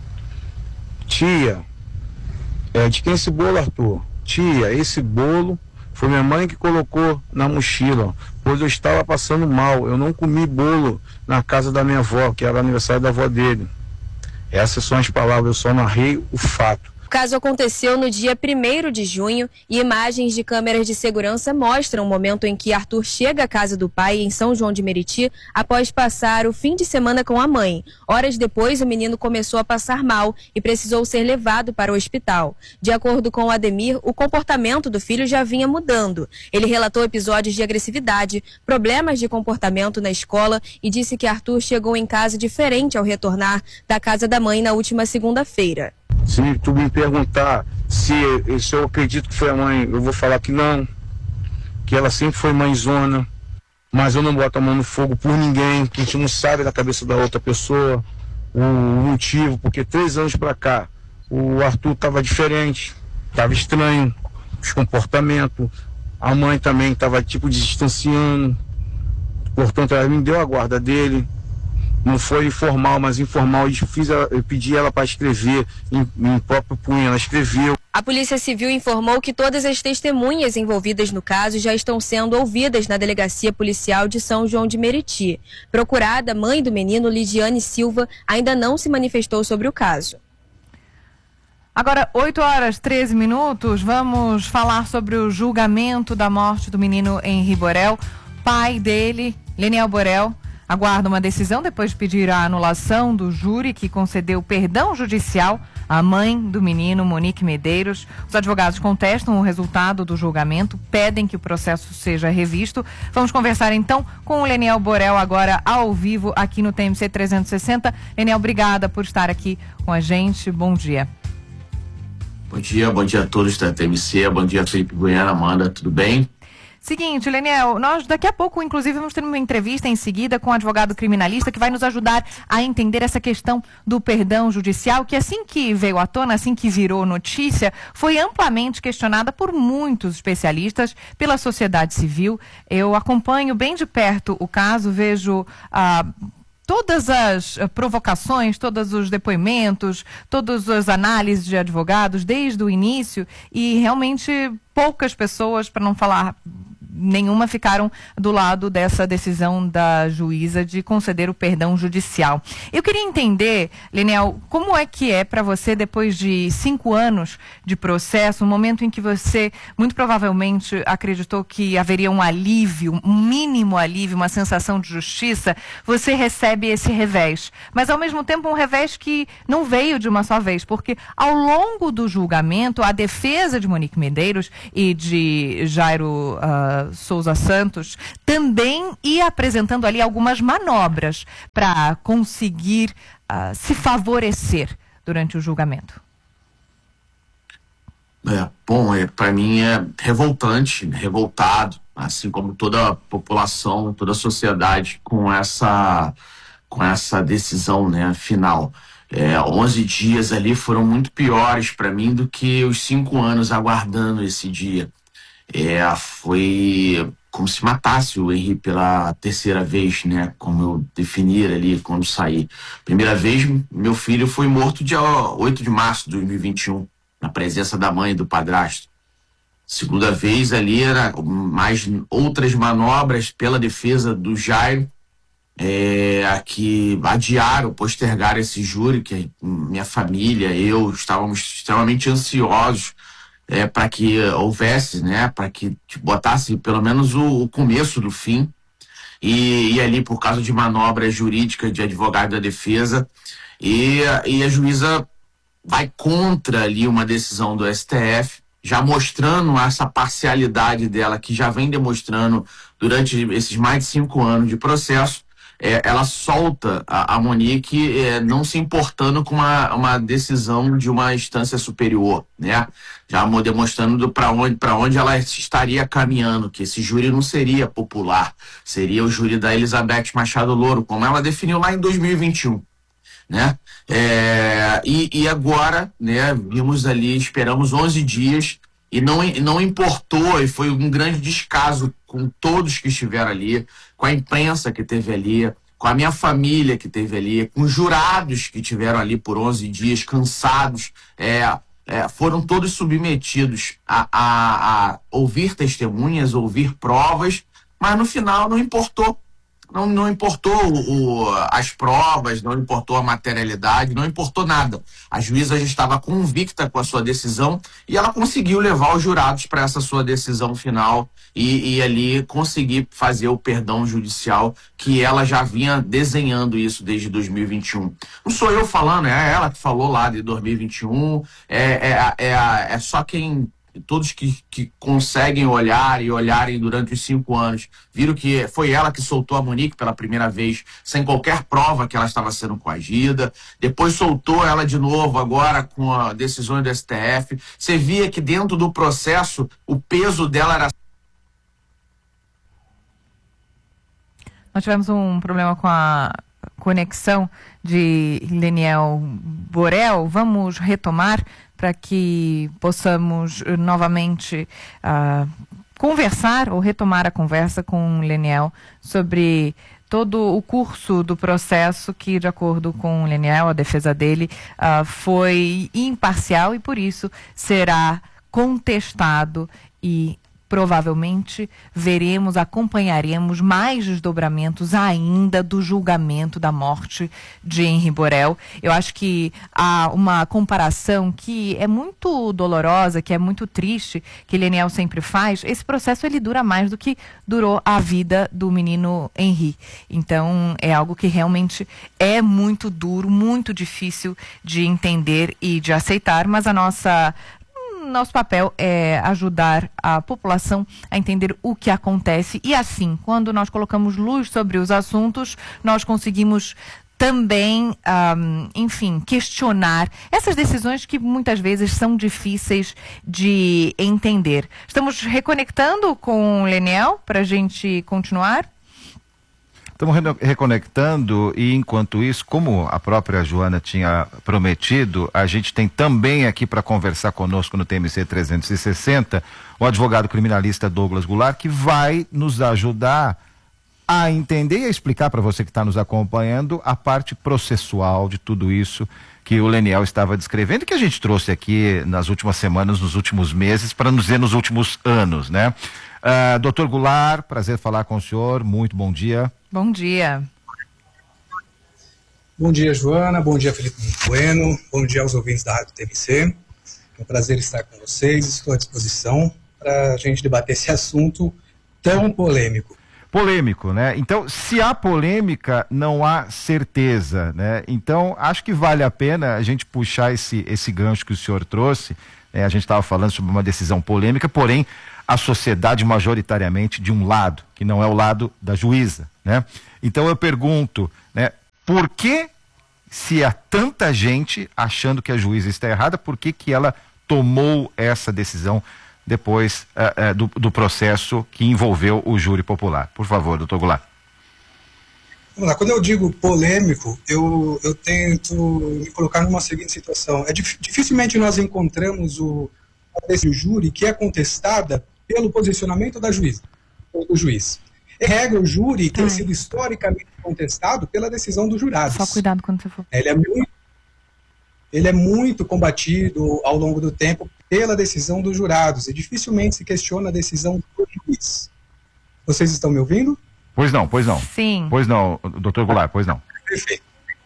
Tia, de quem é esse bolo, Arthur? Tia, esse bolo foi minha mãe que colocou na mochila, pois eu estava passando mal. Eu não comi bolo na casa da minha avó, que era aniversário da avó dele. Essas são as palavras, eu só narrei o fato. O caso aconteceu no dia 1º de junho e imagens de câmeras de segurança mostram o momento em que Arthur chega à casa do pai em São João de Meriti após passar o fim de semana com a mãe. Horas depois, o menino começou a passar mal e precisou ser levado para o hospital. De acordo com o Ademir, o comportamento do filho já vinha mudando. Ele relatou episódios de agressividade, problemas de comportamento na escola e disse que Arthur chegou em casa diferente ao retornar da casa da mãe na última segunda-feira. Se tu me perguntar se eu acredito que foi a mãe, eu vou falar que não, que ela sempre foi mãezona, mas eu não boto a mão no fogo por ninguém, que a gente não sabe da cabeça da outra pessoa, o motivo, porque 3 anos pra cá, o Arthur tava diferente, tava estranho, os comportamentos, a mãe também tava tipo distanciando, portanto ela me deu a guarda dele. Não foi formal, mas informal. Eu pedi ela para escrever em próprio punho, ela escreveu. A Polícia Civil informou que todas as testemunhas envolvidas no caso já estão sendo ouvidas na Delegacia Policial de São João de Meriti. Procurada, a mãe do menino, Lidiane Silva, ainda não se manifestou sobre o caso. Agora, 8h13, vamos falar sobre o julgamento da morte do menino Henri Borel. Pai dele, Leniel Borel, aguarda uma decisão depois de pedir a anulação do júri que concedeu perdão judicial à mãe do menino, Monique Medeiros. Os advogados contestam o resultado do julgamento, pedem que o processo seja revisto. Vamos conversar então com o Leniel Borel agora ao vivo aqui no TMC 360. Leniel, obrigada por estar aqui com a gente. Bom dia. Bom dia a todos da TMC, bom dia Felipe Goiana, Amanda, tudo bem? Seguinte, Leniel, nós daqui a pouco, inclusive, vamos ter uma entrevista em seguida com um advogado criminalista que vai nos ajudar a entender essa questão do perdão judicial, que assim que veio à tona, assim que virou notícia, foi amplamente questionada por muitos especialistas, pela sociedade civil. Eu acompanho bem de perto o caso, vejo todas as provocações, todos os depoimentos, todas as análises de advogados desde o início e realmente poucas pessoas, para não falar nenhuma, ficaram do lado dessa decisão da juíza de conceder o perdão judicial. Eu queria entender, Leniel, como é que é para você, depois de 5 anos de processo, um momento em que você muito provavelmente acreditou que haveria um alívio, um mínimo alívio, uma sensação de justiça, você recebe esse revés. Mas ao mesmo tempo um revés que não veio de uma só vez, porque ao longo do julgamento, a defesa de Monique Medeiros e de Jairo Souza Santos também ia apresentando ali algumas manobras para conseguir se favorecer durante o julgamento. Para mim é revoltado, assim como toda a população, toda a sociedade com essa decisão, né, final. 11 dias ali foram muito piores para mim do que os 5 anos aguardando esse dia. Foi como se matasse o Henri pela 3ª vez, né? Como eu definir ali quando saí. Primeira vez, meu filho foi morto dia 8 de março de 2021, na presença da mãe e do padrasto. Segunda vez ali era mais outras manobras pela defesa do Jairo, que adiaram, postergaram esse júri, que minha família, eu estávamos extremamente ansiosos para que houvesse, né, para que botasse pelo menos o começo do fim, e ali por causa de manobras jurídicas de advogado da defesa, e a juíza vai contra ali uma decisão do STF, já mostrando essa parcialidade dela, que já vem demonstrando durante esses mais de 5 anos de processo. Ela solta a Monique, não se importando com uma decisão de uma instância superior, né? Já demonstrando para onde ela estaria caminhando, que esse júri não seria popular, seria o júri da Elizabeth Machado Louro, como ela definiu lá em 2021, né? E agora, né, vimos ali, esperamos 11 dias e não importou, e foi um grande descaso com todos que estiveram ali, com a imprensa que teve ali, com a minha família que teve ali, com os jurados que tiveram ali por 11 dias, cansados, foram todos submetidos a ouvir testemunhas, ouvir provas, mas no final não importou. não importou as provas, não importou a materialidade, não importou nada. A juíza já estava convicta com a sua decisão e ela conseguiu levar os jurados para essa sua decisão final e ali conseguir fazer o perdão judicial que ela já vinha desenhando isso desde 2021. Não sou eu falando, é ela que falou lá de 2021, é só todos que conseguem olhar e olharem durante os 5 anos, viram que foi ela que soltou a Monique pela primeira vez, sem qualquer prova que ela estava sendo coagida, depois soltou ela de novo agora com a decisão do STF. Você via que dentro do processo o peso dela era... Nós tivemos um problema com a conexão de Leniel Borel. Vamos retomar para que possamos novamente conversar ou retomar a conversa com Leniel sobre todo o curso do processo que, de acordo com Leniel, a defesa dele foi imparcial e por isso será contestado e provavelmente acompanharemos mais desdobramentos ainda do julgamento da morte de Henri Borel. Eu acho que há uma comparação que é muito dolorosa, que é muito triste, que Leniel sempre faz. Esse processo ele dura mais do que durou a vida do menino Henri. Então é algo que realmente é muito duro, muito difícil de entender e de aceitar, mas nosso papel é ajudar a população a entender o que acontece e assim, quando nós colocamos luz sobre os assuntos, nós conseguimos também, questionar essas decisões que muitas vezes são difíceis de entender. Estamos reconectando com o Leniel para a gente continuar. Estamos reconectando e, enquanto isso, como a própria Joana tinha prometido, a gente tem também aqui para conversar conosco no TMC 360 o advogado criminalista Douglas Goulart, que vai nos ajudar a entender e a explicar para você que está nos acompanhando a parte processual de tudo isso que o Leniel estava descrevendo, que a gente trouxe aqui nas últimas semanas, nos últimos meses, para nos dizer nos últimos anos, né? Doutor Goulart, prazer falar com o senhor, muito bom dia. Bom dia. Bom dia, Joana, bom dia, Felipe Bueno, bom dia aos ouvintes da Rádio TMC. É um prazer estar com vocês, estou à disposição para a gente debater esse assunto tão polêmico. Polêmico, né? Então, se há polêmica, não há certeza, né? Então, acho que vale a pena a gente puxar esse gancho que o senhor trouxe, né? A gente estava falando sobre uma decisão polêmica, porém, a sociedade majoritariamente de um lado, que não é o lado da juíza, né? Então, eu pergunto, né? Por que, se há tanta gente achando que a juíza está errada, por que ela tomou essa decisão depois do processo que envolveu o júri popular? Por favor, doutor Goulart. Vamos lá, quando eu digo polêmico, eu tento me colocar numa seguinte situação. Dificilmente nós encontramos a decisão do júri que é contestada pelo posicionamento da juíza, ou do juiz. Em regra, o júri tem sido historicamente contestado pela decisão dos jurados. Só cuidado quando você for. Ele é muito combatido ao longo do tempo pela decisão dos jurados e dificilmente se questiona a decisão do juiz. Vocês estão me ouvindo? Pois não. Sim. Pois não, doutor Goulart, pois não. Perfeito.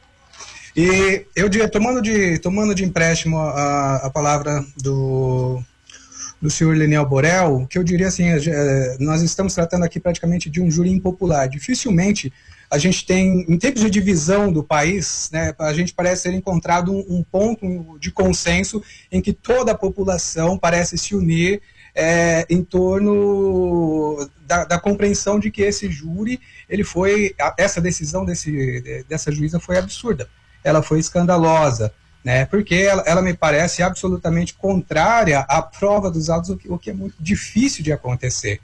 E eu diria, tomando de empréstimo a palavra do senhor Leniel Borel, o que eu diria assim, nós estamos tratando aqui praticamente de um júri impopular. Dificilmente a gente tem, em tempos de divisão do país, né, a gente parece ter encontrado um ponto de consenso em que toda a população parece se unir em torno da compreensão de que esse júri, essa decisão dessa juíza foi absurda, ela foi escandalosa, né, porque ela me parece absolutamente contrária à prova dos autos, o que é muito difícil de acontecer.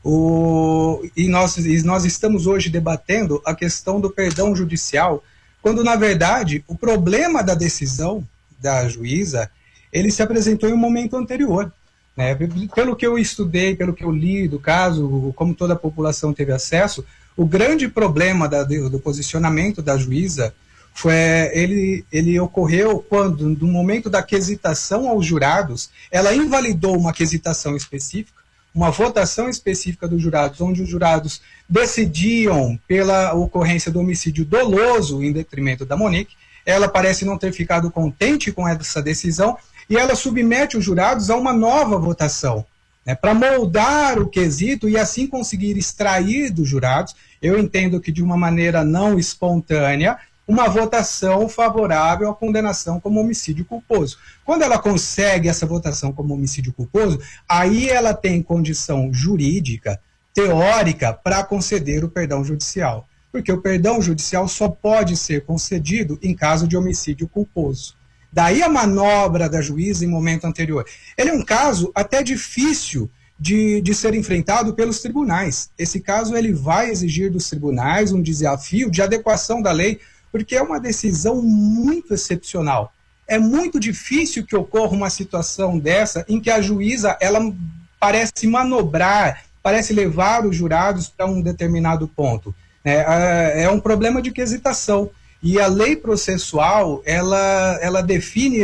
E nós estamos hoje debatendo a questão do perdão judicial, quando na verdade o problema da decisão da juíza, ele se apresentou em um momento anterior, né? Pelo que eu estudei, pelo que eu li do caso, como toda a população teve acesso, o grande problema do posicionamento da juíza ele ocorreu quando, no momento da quesitação aos jurados, ela invalidou uma quesitação específica, uma votação específica dos jurados, onde os jurados decidiam pela ocorrência do homicídio doloso em detrimento da Monique. Ela parece não ter ficado contente com essa decisão e ela submete os jurados a uma nova votação, né, para moldar o quesito e assim conseguir extrair dos jurados, eu entendo que de uma maneira não espontânea, uma votação favorável à condenação como homicídio culposo. Quando ela consegue essa votação como homicídio culposo, aí ela tem condição jurídica, teórica, para conceder o perdão judicial. Porque o perdão judicial só pode ser concedido em caso de homicídio culposo. Daí a manobra da juíza em momento anterior. Ele é um caso até difícil de ser enfrentado pelos tribunais. Esse caso ele vai exigir dos tribunais um desafio de adequação da lei, porque é uma decisão muito excepcional. É muito difícil que ocorra uma situação dessa em que a juíza ela parece manobrar, parece levar os jurados para um determinado ponto. É um problema de quesitação. E a lei processual, ela define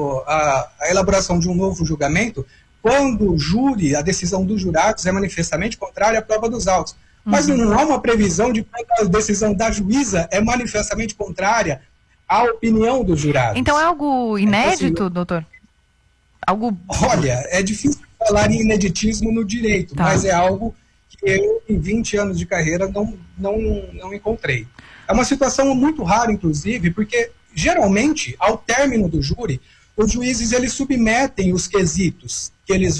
a elaboração de um novo julgamento quando o júri, a decisão dos jurados é manifestamente contrária à prova dos autos. Mas não há uma previsão de quando a decisão da juíza é manifestamente contrária à opinião dos jurados. Então é algo inédito, doutor? Algo... Olha, é difícil falar em ineditismo no direito, mas é algo que eu, em 20 anos de carreira, não encontrei. É uma situação muito rara, inclusive, porque, geralmente, ao término do júri, os juízes eles submetem os quesitos que eles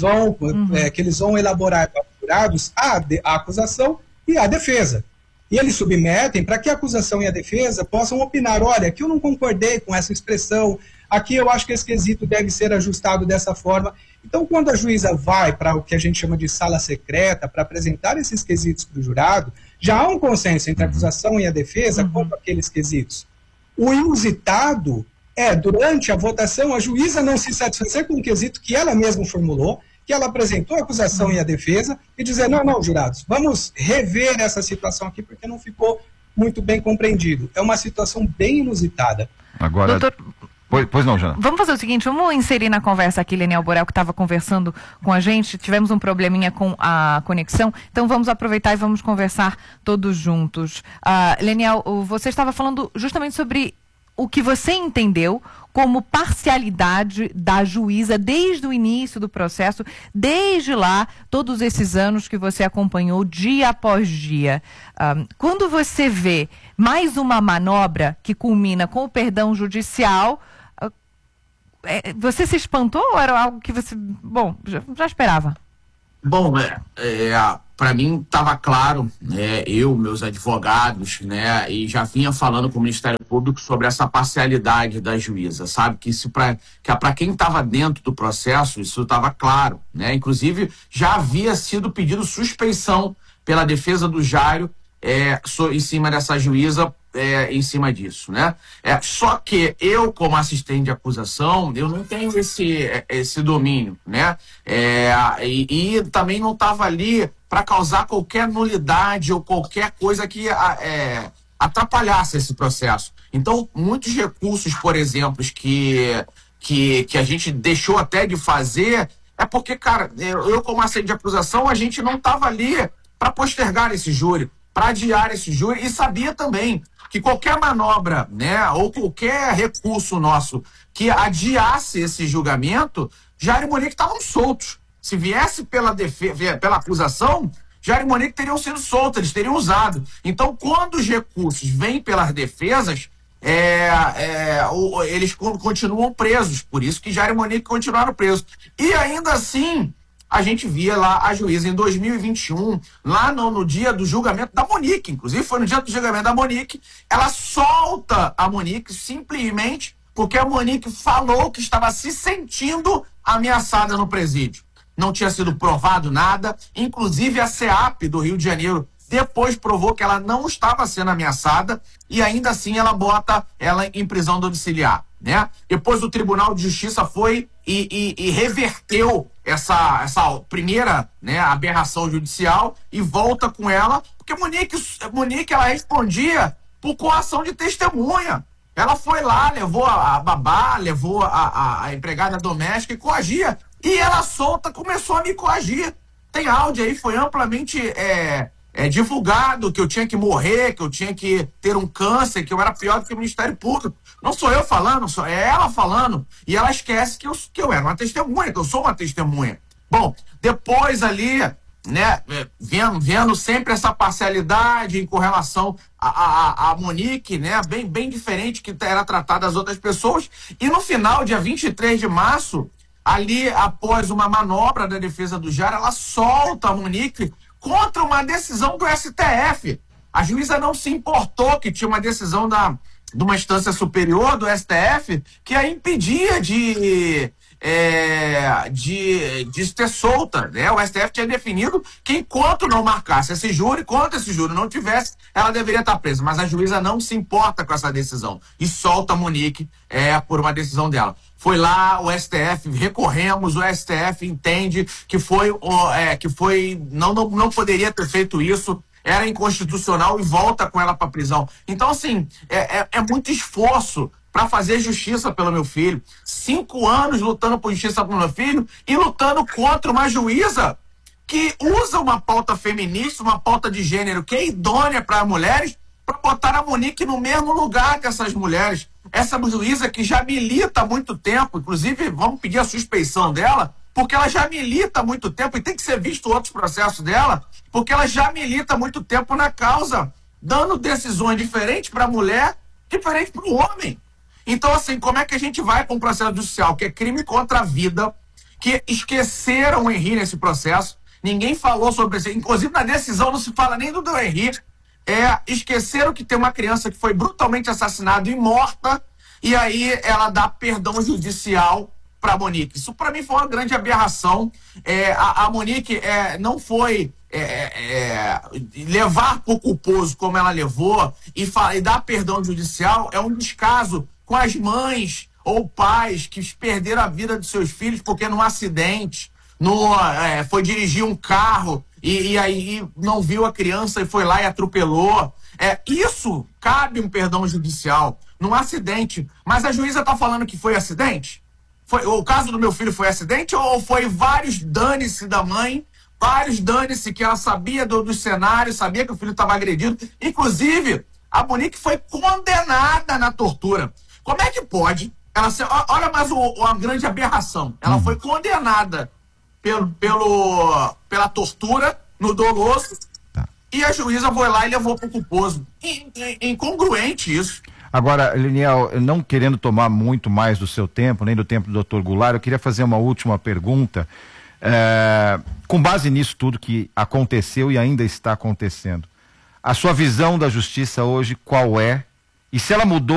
vão elaborar para os jurados à acusação e à defesa. E eles submetem para que a acusação e a defesa possam opinar, olha, aqui eu não concordei com essa expressão, aqui eu acho que esse quesito deve ser ajustado dessa forma. Então, quando a juíza vai para o que a gente chama de sala secreta, para apresentar esses quesitos para o jurado, já há um consenso entre a acusação e a defesa quanto àqueles quesitos. O inusitado é, durante a votação, a juíza não se satisfazer com o quesito que ela mesma formulou, que ela apresentou a acusação e a defesa, e dizer, não, jurados, vamos rever essa situação aqui, porque não ficou muito bem compreendido. É uma situação bem inusitada. Agora... Doutor... Pois não, Jana. Vamos fazer o seguinte, vamos inserir na conversa aqui Leniel Borel, que estava conversando com a gente, tivemos um probleminha com a conexão, então vamos aproveitar e vamos conversar todos juntos. Leniel, você estava falando justamente sobre o que você entendeu como parcialidade da juíza desde o início do processo, desde lá, todos esses anos que você acompanhou dia após dia. Quando você vê mais uma manobra que culmina com o perdão judicial, você se espantou ou era algo que você, já esperava? Bom, para mim estava claro, né, meus advogados, né, e já vinha falando com o Ministério Público sobre essa parcialidade da juíza, sabe, que para quem estava dentro do processo, isso estava claro, né, inclusive já havia sido pedido suspeição pela defesa do Jairo em cima dessa juíza, em cima disso, né? Só que eu, como assistente de acusação, eu não tenho esse domínio, né? E também não estava ali para causar qualquer nulidade ou qualquer coisa que atrapalhasse esse processo. Então, muitos recursos, por exemplo, que a gente deixou até de fazer, é porque, cara, eu como assistente de acusação, a gente não estava ali para postergar esse júri, para adiar esse júri, e sabia também que qualquer manobra, né, ou qualquer recurso nosso que adiasse esse julgamento, Jairo e Monique estavam soltos. Se viesse pela acusação, Jairo e Monique teriam sido soltos, eles teriam usado. Então, quando os recursos vêm pelas defesas, eles continuam presos. Por isso que Jairo e Monique continuaram presos. E ainda assim, a gente via lá a juíza em 2021, lá no dia do julgamento da Monique, inclusive foi no dia do julgamento da Monique, ela solta a Monique simplesmente porque a Monique falou que estava se sentindo ameaçada no presídio. Não tinha sido provado nada, inclusive a CEAP do Rio de Janeiro depois provou que ela não estava sendo ameaçada e ainda assim ela bota ela em prisão domiciliar, né? Depois o Tribunal de Justiça foi e reverteu essa primeira, né, aberração judicial e volta com ela, porque Monique ela respondia por coação de testemunha. Ela foi lá, levou a babá, levou a empregada doméstica e coagia. E ela solta, começou a me coagir. Tem áudio aí, foi amplamente divulgado que eu tinha que morrer, que eu tinha que ter um câncer, que eu era pior do que o Ministério Público. Não sou eu falando, é ela falando. E ela esquece que eu era uma testemunha, que eu sou uma testemunha. Bom, depois ali, né, vendo sempre essa parcialidade com relação a Monique, né, bem diferente que era tratada das outras pessoas. E no final, dia 23 de março, ali após uma manobra da defesa do Jara, ela solta a Monique contra uma decisão do STF. A juíza não se importou que tinha uma decisão de uma instância superior do STF que a impedia de ser solta, né? O STF tinha definido que enquanto não marcasse esse júri, enquanto esse júri não tivesse, ela deveria estar presa, mas a juíza não se importa com essa decisão e solta a Monique por uma decisão dela. Foi lá, o STF, recorremos, o STF entende que não poderia ter feito isso, era inconstitucional e volta com ela para prisão. Então, assim, é muito esforço para fazer justiça pelo meu filho. 5 anos lutando por justiça pelo meu filho e lutando contra uma juíza que usa uma pauta feminista, uma pauta de gênero que é idônea para mulheres, para botar a Monique no mesmo lugar que essas mulheres. Essa juíza que já milita há muito tempo, inclusive vamos pedir a suspeição dela, porque ela já milita há muito tempo e tem que ser visto outros processos dela, porque ela já milita há muito tempo na causa, dando decisões diferentes para a mulher, diferentes para o homem. Então, assim, como é que a gente vai com o processo judicial, que é crime contra a vida, que esqueceram o Henri nesse processo, ninguém falou sobre isso, inclusive na decisão não se fala nem do Henri, esqueceram que tem uma criança que foi brutalmente assassinada e morta, e aí ela dá perdão judicial para Monique. Isso para mim foi uma grande aberração. A Monique não foi levar para o culposo como ela levou e dar perdão judicial é um descaso com as mães ou pais que perderam a vida dos seus filhos porque num acidente foi dirigir um carro e aí não viu a criança e foi lá e atropelou. Isso cabe um perdão judicial num acidente. Mas a juíza está falando que foi acidente? O caso do meu filho foi acidente ou foi vários dane-se da mãe, vários dane-se que ela sabia do cenário, sabia que o filho estava agredido? Inclusive, a Monique foi condenada na tortura. Como é que pode? Olha mais uma grande aberração. Ela foi condenada pela tortura no doloso e a juíza foi lá e levou para o culposo. Incongruente isso. Agora, Liniel, não querendo tomar muito mais do seu tempo, nem do tempo do Dr. Goulart, eu queria fazer uma última pergunta. Com base nisso tudo que aconteceu e ainda está acontecendo, a sua visão da justiça hoje qual é? E se ela mudou